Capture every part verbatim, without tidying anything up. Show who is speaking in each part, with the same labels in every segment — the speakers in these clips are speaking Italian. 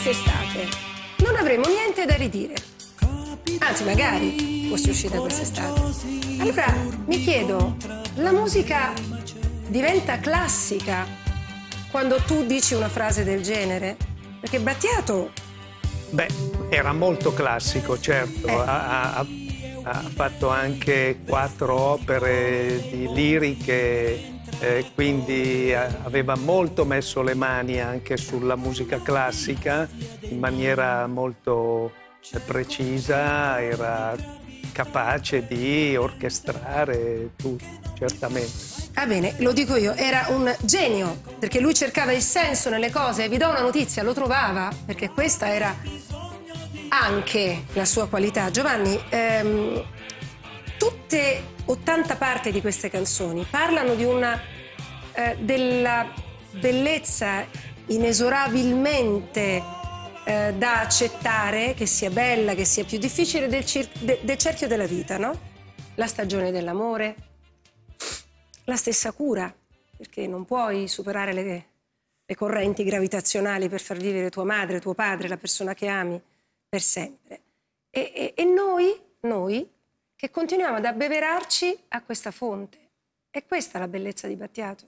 Speaker 1: quest'estate non avremo niente da ridire. Anzi, magari fosse uscita quest'estate. Allora mi chiedo, la musica diventa classica quando tu dici una frase del genere? Perché Battiato...
Speaker 2: Beh, era molto classico, certo.
Speaker 1: Eh.
Speaker 2: Ha, ha, ha fatto anche quattro opere di liriche, eh, quindi aveva molto messo le mani anche sulla musica classica in maniera molto precisa, era capace di orchestrare tutto, certamente.
Speaker 1: Ah bene, lo dico io, era un genio, perché lui cercava il senso nelle cose, e vi do una notizia, lo trovava, perché questa era anche la sua qualità. Giovanni, ehm, tutte ottanta parti di queste canzoni parlano di una eh, della bellezza inesorabilmente eh, da accettare, che sia bella, che sia più difficile, del, cir- de- del cerchio della vita, no? La stagione dell'amore, la stessa cura, perché non puoi superare le, le correnti gravitazionali per far vivere tua madre, tuo padre, la persona che ami per sempre. E, e, e noi, noi che continuiamo ad abbeverarci a questa fonte. È questa la bellezza di Battiato?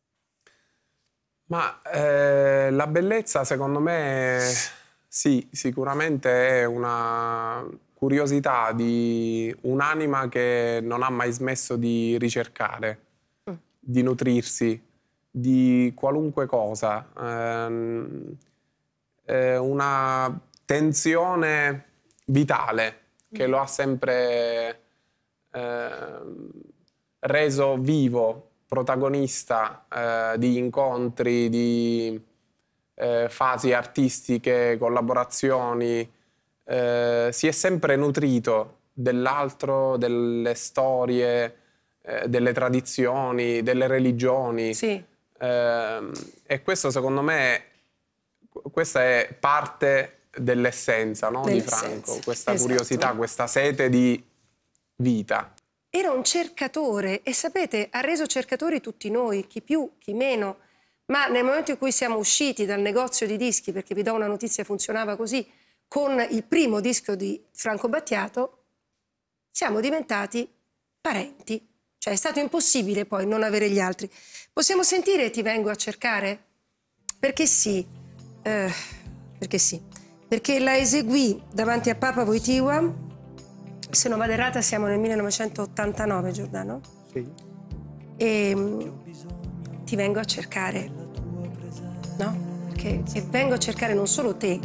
Speaker 3: Ma eh, la bellezza, secondo me, sì, sicuramente è una curiosità di un'anima che non ha mai smesso di ricercare, mm. di nutrirsi di qualunque cosa. Eh, eh, una tensione vitale che lo ha sempre eh, reso vivo, protagonista eh, di incontri, di eh, fasi artistiche, collaborazioni. Eh, si è sempre nutrito dell'altro, delle storie, eh, delle tradizioni, delle religioni.
Speaker 1: Sì.
Speaker 3: Eh, e questo, secondo me, questa è parte dell'essenza, no, di Franco, questa
Speaker 1: esatto.
Speaker 3: curiosità, questa sete di vita.
Speaker 1: Era un cercatore e sapete, ha reso cercatori tutti noi, chi più, chi meno, ma nel momento in cui siamo usciti dal negozio di dischi, perché vi do una notizia, funzionava così, con il primo disco di Franco Battiato, siamo diventati parenti. Cioè è stato impossibile poi non avere gli altri. Possiamo sentire Ti vengo a cercare? Perché sì, eh, perché sì, perché la eseguì davanti a Papa Wojtyła. Se non vado errata siamo nel millenovecentottantanove, Giordano?
Speaker 2: Sì.
Speaker 1: E ti vengo a cercare, no? Perché e vengo a cercare non solo te,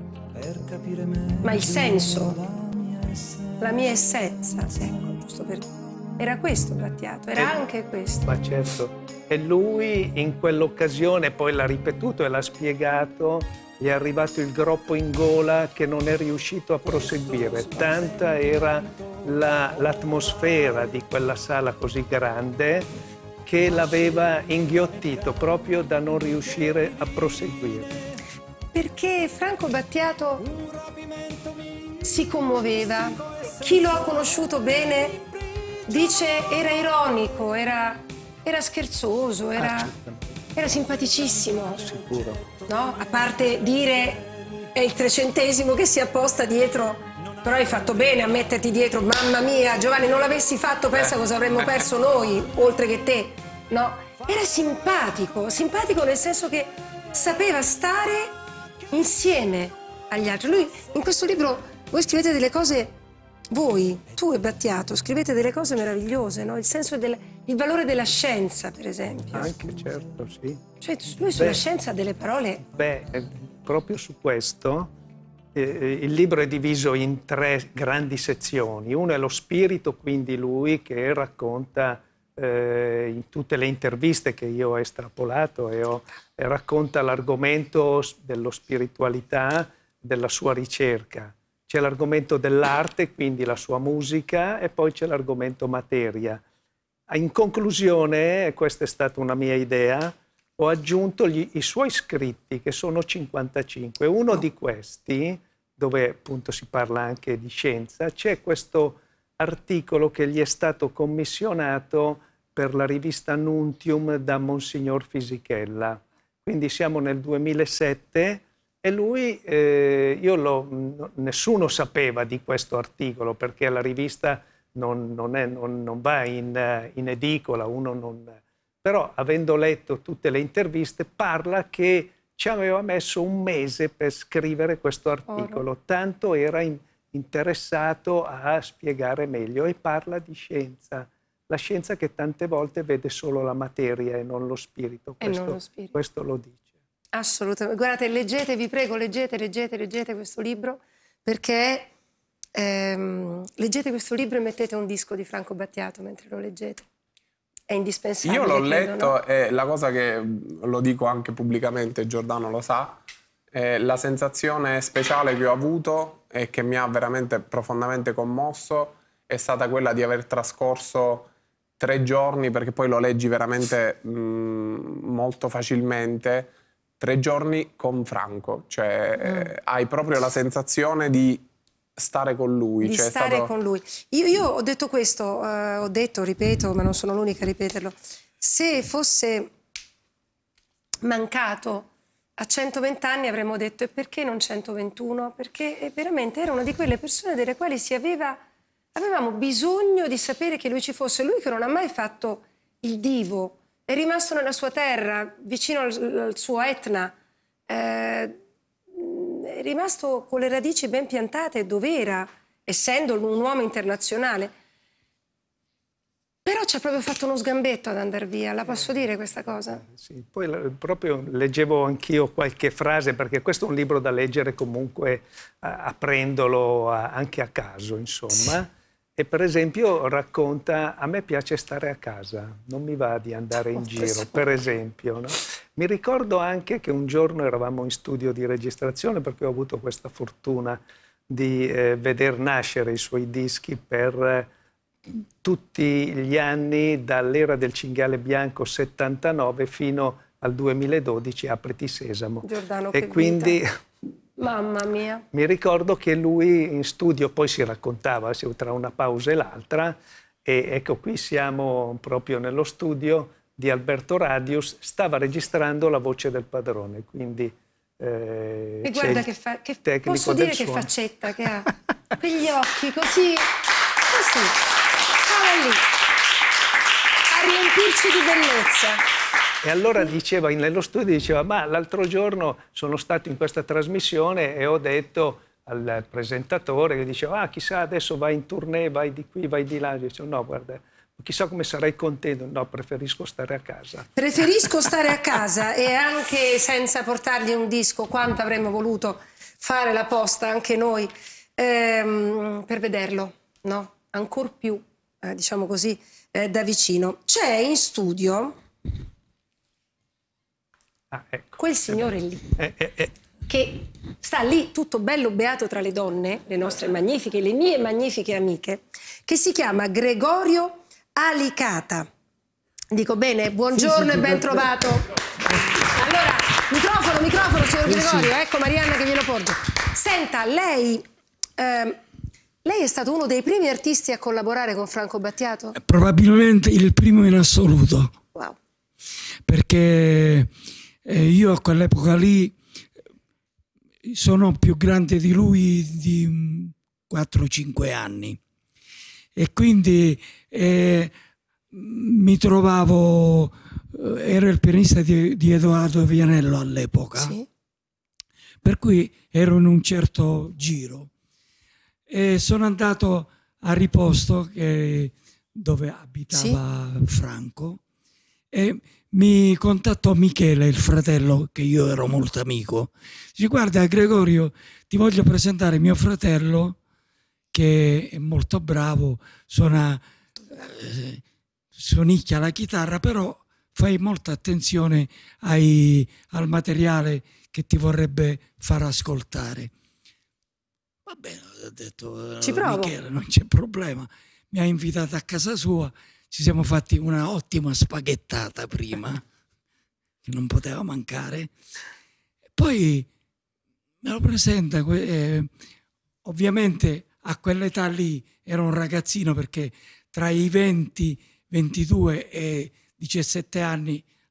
Speaker 1: ma il senso, la mia essenza, ecco, giusto per... Era questo Battiato, era e, anche questo.
Speaker 2: Ma certo, e lui in quell'occasione poi l'ha ripetuto e l'ha spiegato, gli è arrivato il groppo in gola che non è riuscito a proseguire. Tanta era la, l'atmosfera di quella sala così grande che l'aveva inghiottito proprio da non riuscire a proseguire.
Speaker 1: Perché Franco Battiato si commuoveva. Chi lo ha conosciuto bene dice era ironico, era, era scherzoso, era,
Speaker 2: ah,
Speaker 1: era simpaticissimo.
Speaker 2: Sicuro.
Speaker 1: No? A parte dire è il trecentesimo che si apposta dietro, però hai fatto bene a metterti dietro, mamma mia, Giovanni, non l'avessi fatto, pensa cosa avremmo perso noi, oltre che te, no? Era simpatico, simpatico nel senso che sapeva stare insieme agli altri. Lui, in questo libro, voi scrivete delle cose, voi, tu e Battiato, scrivete delle cose meravigliose, no? Il senso del, il valore della scienza, per esempio.
Speaker 2: Anche, certo, sì.
Speaker 1: Cioè, lui sulla
Speaker 2: beh,
Speaker 1: scienza ha delle parole...
Speaker 2: Beh, proprio su questo, eh, il libro è diviso in tre grandi sezioni. Uno è lo spirito, quindi lui che racconta eh, in tutte le interviste che io ho estrapolato e, ho, e racconta l'argomento dello spiritualità, della sua ricerca. C'è l'argomento dell'arte, quindi la sua musica, e poi c'è l'argomento materia. In conclusione, questa è stata una mia idea, ho aggiunto gli, i suoi scritti, che sono cinquantacinque. Uno di questi, dove appunto si parla anche di scienza, c'è questo articolo che gli è stato commissionato per la rivista Nuntium da Monsignor Fisichella. Quindi siamo nel duemilasette E lui, eh, io lo, nessuno sapeva di questo articolo, perché la rivista non, non, è, non, non va in, in edicola, uno non... Però avendo letto tutte le interviste parla che ci aveva messo un mese per scrivere questo articolo, Oro. tanto era in, interessato a spiegare meglio, e parla di scienza, la scienza che tante volte vede solo la materia e non lo spirito, questo, non lo, spirito. questo lo dice.
Speaker 1: Assolutamente, guardate, leggete, vi prego, leggete, leggete, leggete questo libro, perché ehm, leggete questo libro e mettete un disco di Franco Battiato mentre lo leggete. È indispensabile.
Speaker 3: Io l'ho
Speaker 1: credo,
Speaker 3: letto,
Speaker 1: no?
Speaker 3: E la cosa che, lo dico anche pubblicamente, Giordano lo sa, è la sensazione speciale che ho avuto e che mi ha veramente profondamente commosso è stata quella di aver trascorso tre giorni, perché poi lo leggi veramente mh, molto facilmente, tre giorni con Franco. Cioè mm. hai proprio la sensazione di stare con lui.
Speaker 1: Di
Speaker 3: cioè,
Speaker 1: stare
Speaker 3: stato...
Speaker 1: con lui. Io, io ho detto questo, eh, ho detto, ripeto, ma non sono l'unica a ripeterlo. Se fosse mancato a centoventi anni avremmo detto e perché non centoventuno? Perché veramente era una di quelle persone delle quali si aveva, avevamo bisogno di sapere che lui ci fosse. Lui che non ha mai fatto il divo, è rimasto nella sua terra, vicino al, al suo Etna, eh, è rimasto con le radici ben piantate dov'era, essendo un uomo internazionale. Però ci ha proprio fatto uno sgambetto ad andare via, la posso dire questa cosa?
Speaker 2: Sì, poi proprio leggevo anch'io qualche frase, perché questo è un libro da leggere comunque aprendolo anche a caso, insomma. E per esempio racconta, a me piace stare a casa, non mi va di andare in giro, per esempio. No? Mi ricordo anche che un giorno eravamo in studio di registrazione, perché ho avuto questa fortuna di eh, veder nascere i suoi dischi per eh, tutti gli anni, dall'era del cinghiale bianco settantanove fino al duemiladodici, Apriti Sesamo.
Speaker 1: Giordano,
Speaker 2: e
Speaker 1: che
Speaker 2: quindi
Speaker 1: vita. Mamma mia.
Speaker 2: Mi ricordo che lui in studio poi si raccontava tra una pausa e l'altra, e ecco qui siamo proprio nello studio di Alberto Radius, stava registrando La voce del padrone, quindi eh,
Speaker 1: e guarda che, fa, che posso dire che faccetta che ha, quegli occhi così, così, stava lì a riempirci di bellezza.
Speaker 2: E allora diceva, nello studio diceva, ma l'altro giorno sono stato in questa trasmissione e ho detto al presentatore, che diceva, ah chissà adesso vai in tournée, vai di qui, vai di là. Io dicevo, no guarda, chissà come sarei contento, no, preferisco stare a casa.
Speaker 1: Preferisco stare a casa, e anche senza portargli un disco, quanto avremmo voluto fare la posta anche noi ehm, per vederlo, no? Ancor più, eh, diciamo così, eh, da vicino. C'è in studio...
Speaker 2: Ah, ecco.
Speaker 1: Quel signore lì,
Speaker 2: eh, eh, eh.
Speaker 1: che sta lì tutto bello beato tra le donne, le nostre magnifiche, le mie magnifiche amiche, che si chiama Gregorio Alicata. Dico bene? Buongiorno sì, sì, e ben trovato. Allora, microfono, microfono, signor sì, Gregorio, sì. Ecco Marianna che glielo porgo. Senta, lei, ehm, lei è stato uno dei primi artisti a collaborare con Franco Battiato?
Speaker 4: Probabilmente il primo in assoluto.
Speaker 1: Wow.
Speaker 4: Perché... io a quell'epoca lì sono più grande di lui di quattro cinque anni, e quindi eh, mi trovavo, ero il pianista di, di Edoardo Vianello all'epoca, sì. Per cui ero in un certo giro e sono andato a Riposto, che, dove abitava sì. Franco, e mi contattò Michele, il fratello, che io ero molto amico. Dice, guarda Gregorio, ti voglio presentare mio fratello, che è molto bravo, suona, eh, suonicchia la chitarra, però fai molta attenzione ai, al materiale che ti vorrebbe far ascoltare. Va bene, ho detto,
Speaker 1: Ci provo.
Speaker 4: Michele, non c'è problema. Mi ha invitato a casa sua. Ci siamo fatti una ottima spaghettata prima, che non poteva mancare. Poi me lo presenta, eh, ovviamente a quell'età lì ero un ragazzino, perché tra i venti, ventidue e diciassette anni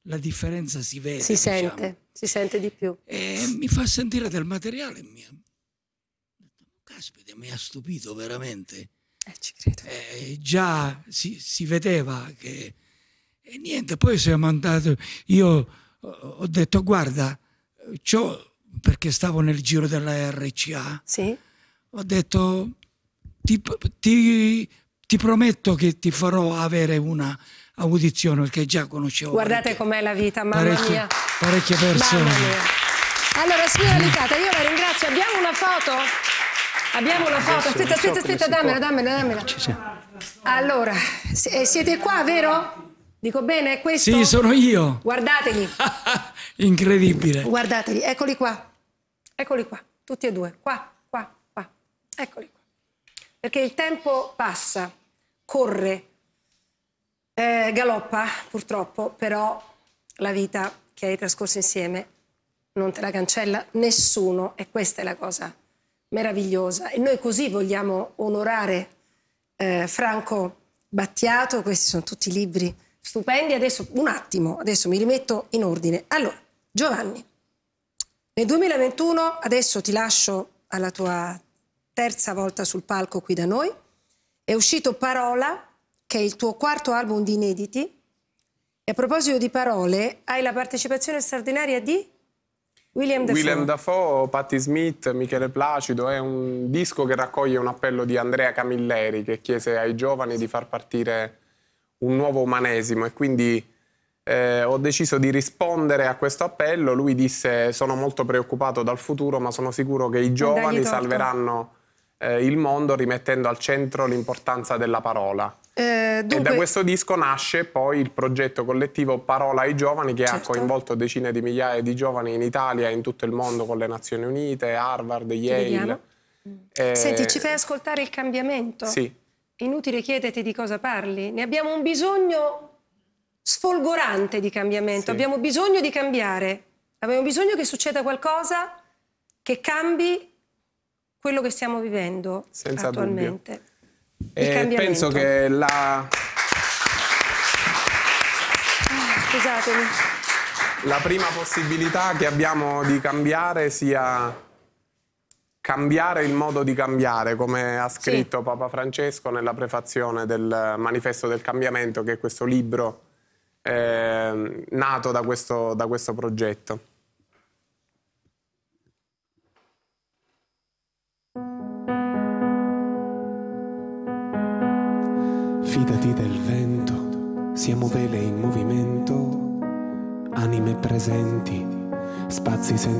Speaker 4: la differenza si vede.
Speaker 1: Si
Speaker 4: diciamo.
Speaker 1: sente, si sente di più.
Speaker 4: E mi fa sentire del materiale. Mi ha... Caspita, mi ha stupito veramente.
Speaker 1: Eh, ci credo.
Speaker 4: Eh, già si, si vedeva che... E niente, poi siamo andati... Io ho detto, guarda, c'ho, perché stavo nel giro della R C A,
Speaker 1: Sì?
Speaker 4: ho detto, ti, ti, ti prometto che ti farò avere una audizione, perché già conoscevo
Speaker 1: Guardate
Speaker 4: parecchie,
Speaker 1: com'è la vita, mamma
Speaker 4: parecchie,
Speaker 1: mia.
Speaker 4: parecchie persone.
Speaker 1: Mamma mia. Allora, signora Licata, io la ringrazio. Abbiamo una foto? Abbiamo una foto. Aspetta, aspetta, aspetta, dammela, dammela, dammela.
Speaker 2: Ci siamo.
Speaker 1: Allora, si- siete qua, vero? Dico bene, è questo?
Speaker 4: Sì, sono io.
Speaker 1: Guardateli,
Speaker 4: Incredibile.
Speaker 1: guardateli, eccoli qua. Eccoli qua, tutti e due. Qua, qua, qua. Eccoli qua. Perché il tempo passa, corre, eh, galoppa, purtroppo, però la vita che hai trascorso insieme non te la cancella nessuno, e questa è la cosa meravigliosa. E noi così vogliamo onorare eh, Franco Battiato. Questi sono tutti libri stupendi. Adesso, un attimo, adesso mi rimetto in ordine. Allora, Giovanni, nel duemilaventuno, adesso ti lascio alla tua terza volta sul palco qui da noi, è uscito Parola, che è il tuo quarto album di inediti. E a proposito di parole, hai la partecipazione straordinaria di William Dafoe.
Speaker 3: William Dafoe, Patti Smith, Michele Placido. È un disco che raccoglie un appello di Andrea Camilleri, che chiese ai giovani di far partire un nuovo umanesimo, e quindi eh, ho deciso di rispondere a questo appello. Lui disse: sono molto preoccupato dal futuro, ma sono sicuro che i giovani
Speaker 1: torto.
Speaker 3: salveranno eh, il mondo rimettendo al centro l'importanza della parola.
Speaker 1: Eh, dunque,
Speaker 3: E da questo disco nasce poi il progetto collettivo Parola ai Giovani, che
Speaker 1: Certo.
Speaker 3: ha coinvolto decine di migliaia di giovani in Italia e in tutto il mondo, con le Nazioni Unite, Harvard, Yale.
Speaker 1: vediamo.
Speaker 3: Eh,
Speaker 1: Senti, ci fai ascoltare Il cambiamento?
Speaker 3: Sì.
Speaker 1: Inutile chiederti di cosa parli. Ne abbiamo un bisogno sfolgorante di cambiamento.
Speaker 3: Sì.
Speaker 1: Abbiamo bisogno di cambiare. Abbiamo bisogno che succeda qualcosa che cambi quello che stiamo vivendo
Speaker 3: Senza
Speaker 1: attualmente. Il
Speaker 3: E
Speaker 1: cambiamento.
Speaker 3: penso che la,
Speaker 1: Ah, scusatemi.
Speaker 3: la prima possibilità che abbiamo di cambiare sia cambiare il modo di cambiare, come ha scritto
Speaker 1: Sì.
Speaker 3: Papa Francesco nella prefazione del Manifesto del Cambiamento, che è questo libro eh, nato da questo, da questo progetto.
Speaker 5: Fidati del vento, siamo vele in movimento, anime presenti, spazi senza